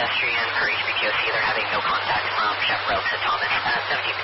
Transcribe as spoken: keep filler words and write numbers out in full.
pedestrian per H P Q O C. They're having no contact from Chaparral to Thomas. Uh, seventeen